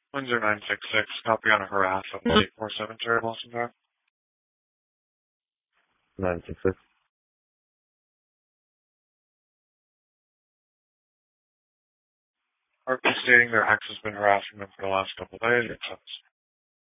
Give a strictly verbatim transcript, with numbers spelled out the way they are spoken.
one zero nine six six, copy on a harass of eight four seven Terry Wilson Drive. nine six six. Are stating their ex has been harassing them for the last couple of days. Accepts.